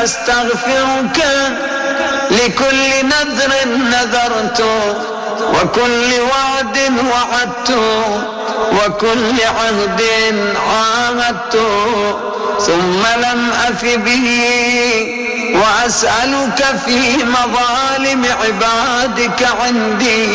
أستغفرك لكل نذر نذرت وكل وعد وعدت وكل عهد عاهدت ثم لم أف به وأسألك في مظالم عبادك عندي